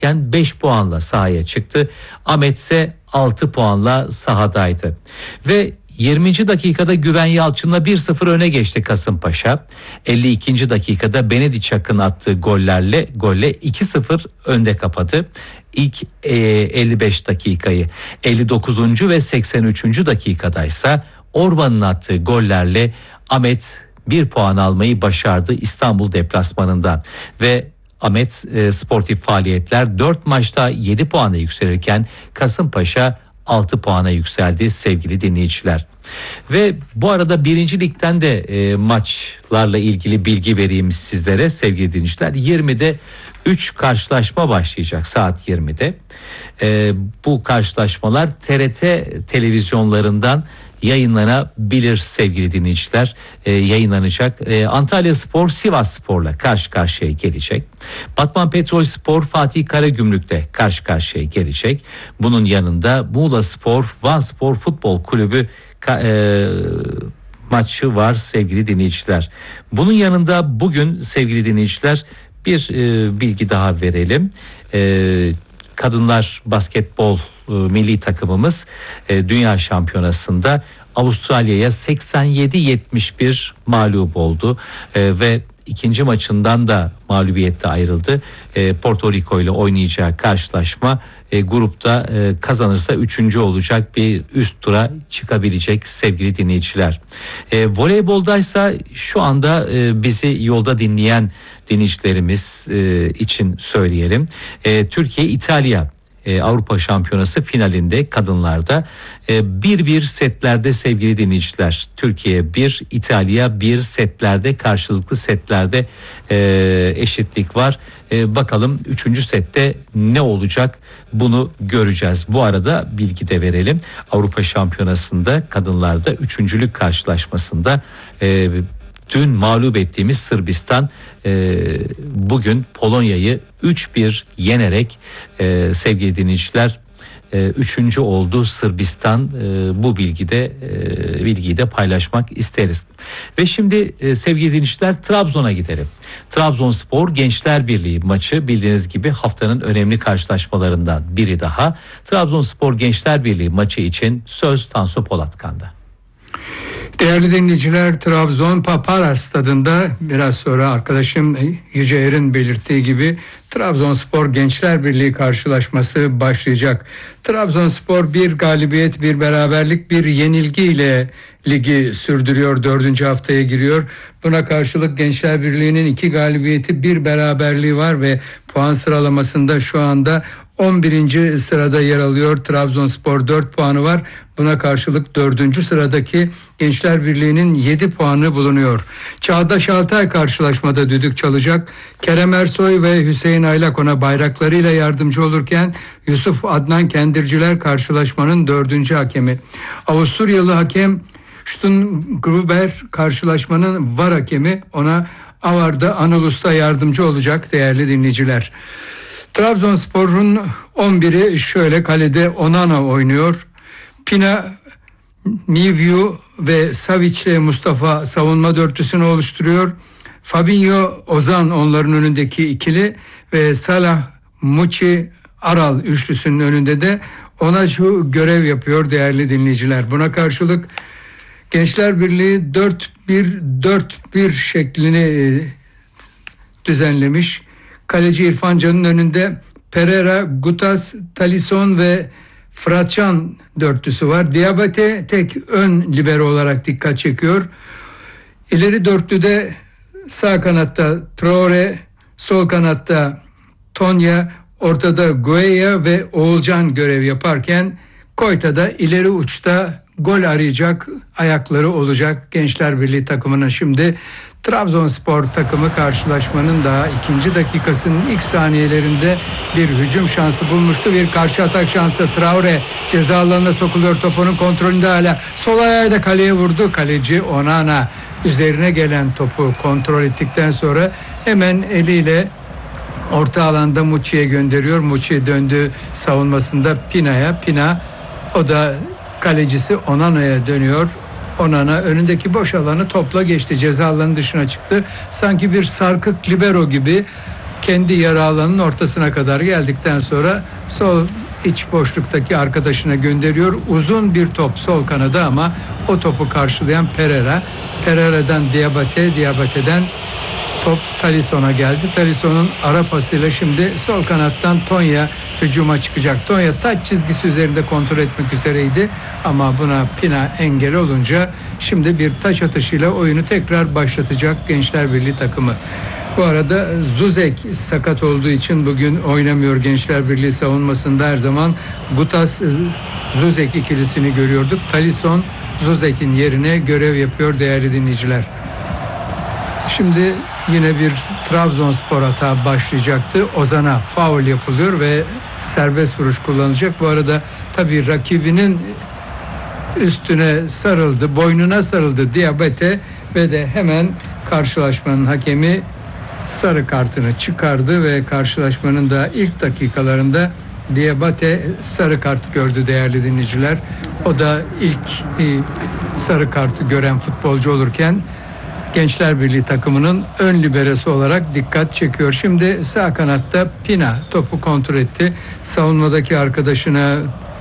5 puanla sahaya çıktı. Ahmet ise 6 puanla sahadaydı. Ve 20. dakikada Güven Yalçın'la 1-0 öne geçti Kasımpaşa. 52. dakikada Benedi Çakın attığı golle 2-0 önde kapadı. İlk 55 dakikayı 59. ve 83. dakikadaysa Orban'ın attığı gollerle Ahmet 1 puan almayı başardı İstanbul deplasmanından ve Ahmet sportif faaliyetler 4 maçta 7 puana yükselirken Kasımpaşa 6 puana yükseldi sevgili dinleyiciler. Ve bu arada 1. Lig'den de maçlarla ilgili bilgi vereyim sizlere sevgili dinleyiciler. 20'de 3 karşılaşma başlayacak saat 20'de. Bu karşılaşmalar TRT televizyonlarından yayınlanabilir sevgili dinleyiciler, yayınlanacak. Antalya Spor Sivas Spor'la karşı karşıya gelecek. Batman Petrol Spor Fatih Karagümrük'le karşı karşıya gelecek. Bunun yanında Muğla Spor Van Spor Futbol Kulübü maçı var sevgili dinleyiciler. Bunun yanında bugün sevgili dinleyiciler bir bilgi daha verelim. Kadınlar basketbol milli takımımız Dünya Şampiyonası'nda Avustralya'ya 87-71 mağlup oldu ve ikinci maçından da mağlubiyetle ayrıldı. Porto Rico ile oynayacağı karşılaşma grupta kazanırsa 3. olacak, bir üst tura çıkabilecek sevgili dinleyiciler. Voleyboldaysa şu anda bizi yolda dinleyen dinleyicilerimiz için söyleyelim. Türkiye-İtalya Avrupa Şampiyonası finalinde kadınlarda 1-1 setlerde sevgili dinleyiciler. Türkiye 1, İtalya 1 setlerde, karşılıklı setlerde eşitlik var. Bakalım 3. sette ne olacak, bunu göreceğiz. Bu arada bilgi de verelim. Avrupa Şampiyonası'nda kadınlarda 3.lük karşılaşmasında dün mağlup ettiğimiz Sırbistan bugün Polonya'yı 3-1 yenerek sevgili dinleyiciler 3. oldu Sırbistan. Bu bilgiyi de paylaşmak isteriz. Ve şimdi sevgili dinleyiciler Trabzon'a gidelim. Trabzonspor Gençler Birliği maçı bildiğiniz gibi haftanın önemli karşılaşmalarından biri daha. Trabzonspor Gençler Birliği maçı için söz Tansu Polatkan'da. Değerli dinleyiciler, Trabzon Papara Stadı'nda biraz sonra arkadaşım Yüce Er'in belirttiği gibi Trabzonspor Gençler Birliği karşılaşması başlayacak. Trabzonspor bir galibiyet, bir beraberlik, bir yenilgiyle ligi sürdürüyor, 4. haftaya giriyor. Buna karşılık Gençler Birliği'nin 2 galibiyeti, 1 beraberliği var ve puan sıralamasında şu anda 11. sırada yer alıyor. Trabzonspor 4 puanı var. Buna karşılık 4. sıradaki Gençler Birliği'nin 7 puanı bulunuyor. Çağdaş Altay karşılaşmada düdük çalacak. Kerem Ersoy ve Hüseyin Aylak ona bayraklarıyla yardımcı olurken Yusuf Adnan Kendirciler karşılaşmanın 4. hakemi. Avusturyalı hakem Stungruber karşılaşmanın VAR hakemi, ona Avar'da Anıl Usta yardımcı olacak değerli dinleyiciler. Trabzonspor'un 11'i şöyle: kalede Onana oynuyor. Pina, Miviu ve Savic ile Mustafa savunma dörtlüsünü oluşturuyor. Fabinho, Ozan onların önündeki ikili ve Salah, Muçi, Aral üçlüsünün önünde de Onaju görev yapıyor değerli dinleyiciler. Buna karşılık Gençler Birliği 4-1-4-1 şeklini düzenlemiş. Kaleci İrfan Can'ın önünde Pereira, Gutas, Talisson ve Fratcan dörtlüsü var. Diabate tek ön libero olarak dikkat çekiyor. İleri dörtlüde sağ kanatta Traore, sol kanatta Tonya, ortada Gueya ve Oğulcan görev yaparken Koyta'da ileri uçta gol arayacak ayakları olacak Gençler Birliği takımının. Şimdi Trabzonspor takımı karşılaşmanın daha 2. dakikasının ilk saniyelerinde bir hücum şansı bulmuştu. Bir karşı atak şansı. Traore ceza alanına sokuluyor. Topunun kontrolünde hala. Sol ayağıyla kaleye vurdu. Kaleci Onana üzerine gelen topu kontrol ettikten sonra hemen eliyle orta alanda Muçi'ye gönderiyor. Muçi döndü savunmasında Pina'ya. Pina, o da kalecisi Onana'ya dönüyor. Onana önündeki boş alanı topla geçti. Ceza alanının dışına çıktı. Sanki bir sarkık libero gibi kendi yarı alanının ortasına kadar geldikten sonra sol iç boşluktaki arkadaşına gönderiyor. Uzun bir top sol kanada ama o topu karşılayan Pereira'dan Diabate'den top Talisson'a geldi. Talisson'un ara pasıyla şimdi sol kanattan Tonya hücuma çıkacak. Tonya taç çizgisi üzerinde kontrol etmek üzereydi ama buna Pina engel olunca şimdi bir taç atışıyla oyunu tekrar başlatacak Gençler Birliği takımı. Bu arada Zuzek sakat olduğu için bugün oynamıyor. Gençler Birliği savunmasında her zaman Gutas-Zuzek ikilisini görüyorduk. Talisson Zuzek'in yerine görev yapıyor değerli dinleyiciler. Şimdi yine bir Trabzonspor hata başlayacaktı. Ozan'a faul yapılıyor ve serbest vuruş kullanılacak. Bu arada tabii rakibinin üstüne sarıldı, boynuna sarıldı Diabate ve de hemen karşılaşmanın hakemi sarı kartını çıkardı ve karşılaşmanın da ilk dakikalarında Diabate sarı kart gördü değerli dinleyiciler. O da ilk sarı kartı gören futbolcu olurken Gençler Birliği takımının ön liberosu olarak dikkat çekiyor. Şimdi sağ kanatta Pina topu kontrol etti. Savunmadaki arkadaşına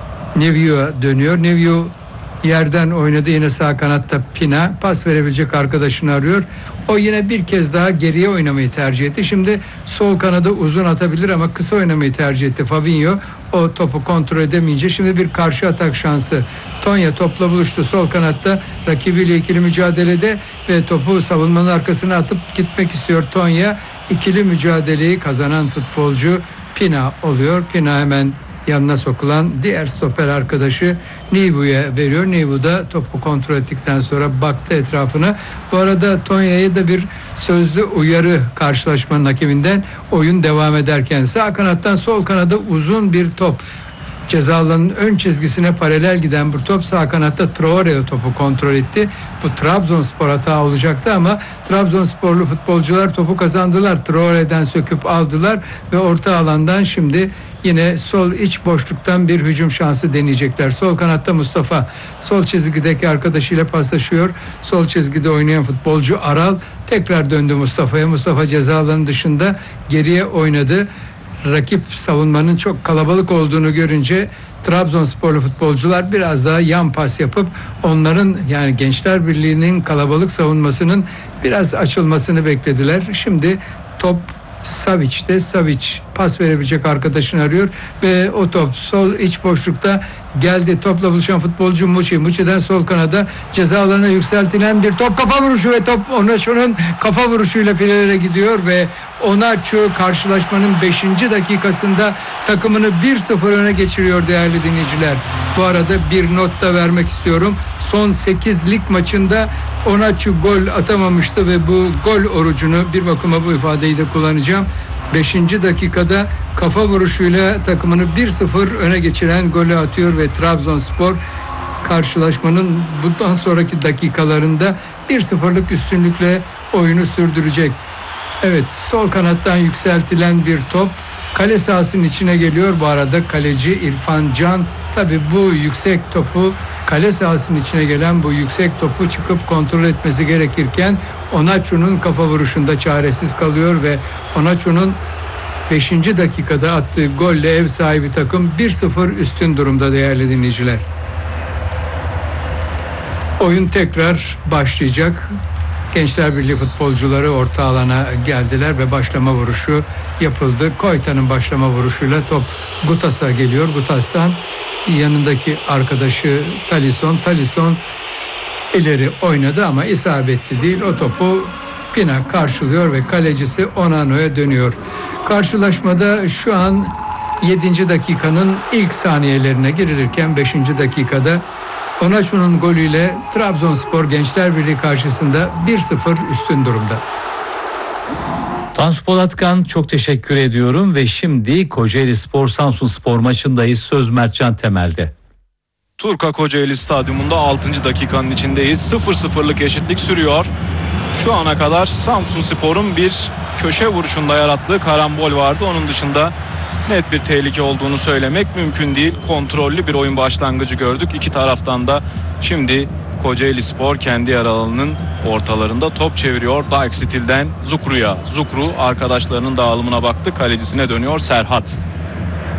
Nevio'ya dönüyor. Nevio yerden oynadı, yine sağ kanatta Pina pas verebilecek arkadaşını arıyor. O yine bir kez daha geriye oynamayı tercih etti. Şimdi sol kanada uzun atabilir ama kısa oynamayı tercih etti Fabinho. O topu kontrol edemeyince şimdi bir karşı atak şansı. Tonya topla buluştu sol kanatta rakibiyle ikili mücadelede ve topu savunmanın arkasına atıp gitmek istiyor Tonya. İkili mücadeleyi kazanan futbolcu Pina oluyor. Pina hemen yanına sokulan diğer stoper arkadaşı Nivu'ya veriyor. Nivu da topu kontrol ettikten sonra baktı etrafına. Bu arada Tonya'ya da bir sözlü uyarı karşılaşmanın hakeminden oyun devam ederken. Sağ kanattan sol kanada uzun bir top. Ceza alanının ön çizgisine paralel giden bu top sağ kanatta Traore topu kontrol etti. Bu Trabzonspor hata olacaktı ama Trabzonsporlu futbolcular topu kazandılar. Traore'den söküp aldılar ve orta alandan şimdi yine sol iç boşluktan bir hücum şansı deneyecekler. Sol kanatta Mustafa sol çizgideki arkadaşıyla paslaşıyor. Sol çizgide oynayan futbolcu Aral tekrar döndü Mustafa'ya. Mustafa ceza alanı dışında geriye oynadı. Rakip savunmanın çok kalabalık olduğunu görünce Trabzonsporlu futbolcular biraz daha yan pas yapıp onların, yani Gençler Birliği'nin kalabalık savunmasının biraz açılmasını beklediler. Şimdi top Savic'te. Savic pas verebilecek arkadaşını arıyor ve o top sol iç boşlukta geldi. Topla buluşan futbolcu Muçi. Muçi'den sol kanada ceza alanına yükseltilen bir top, kafa vuruşu ve top Onaçu'nun kafa vuruşuyla filelere gidiyor ve Onaçu karşılaşmanın 5. dakikasında takımını 1-0 öne geçiriyor değerli dinleyiciler. Bu arada bir not da vermek istiyorum. Son 8 lig maçında Onaçu gol atamamıştı ve bu gol orucunu, bir bakıma bu ifadeyi de kullanacağım, 5. dakikada kafa vuruşuyla takımını 1-0 öne geçiren golü atıyor ve Trabzonspor karşılaşmanın bundan sonraki dakikalarında 1-0'lık üstünlükle oyunu sürdürecek. Evet, sol kanattan yükseltilen bir top kale sahasının içine geliyor. Bu arada kaleci İrfan Can tabii bu yüksek topu, kale sahasının içine gelen bu yüksek topu çıkıp kontrol etmesi gerekirken Onaçu'nun kafa vuruşunda çaresiz kalıyor ve Onaçu'nun 5. dakikada attığı golle ev sahibi takım 1-0 üstün durumda değerli dinleyiciler. Oyun tekrar başlayacak. Gençler Birliği futbolcuları orta alana geldiler ve başlama vuruşu yapıldı. Koyta'nın başlama vuruşuyla top Gutas'a geliyor. Gutas'tan yanındaki arkadaşı Talisson ileri oynadı ama isabetli değil. O topu Pina karşılıyor ve kalecisi Onano'ya dönüyor. Karşılaşmada şu an 7. dakikanın ilk saniyelerine girilirken 5. dakikada Onaçu'nun golüyle Trabzonspor Gençler Birliği karşısında 1-0 üstün durumda. Tansu Polatkan, çok teşekkür ediyorum ve şimdi Kocaeli Spor Samsun Spor maçındayız. Söz Mertcan Temel'de. Turka Kocaeli Stadyumunda 6. dakikanın içindeyiz. 0-0'lık eşitlik sürüyor. Şu ana kadar Samsun Spor'un bir köşe vuruşunda yarattığı karambol vardı. Onun dışında net bir tehlike olduğunu söylemek mümkün değil. Kontrollü bir oyun başlangıcı gördük. İki taraftan da şimdi Kocaelispor kendi yer alanının ortalarında top çeviriyor. Dijkstill'den Zukru'ya. Zukru arkadaşlarının dağılımına baktı. Kalecisine dönüyor Serhat.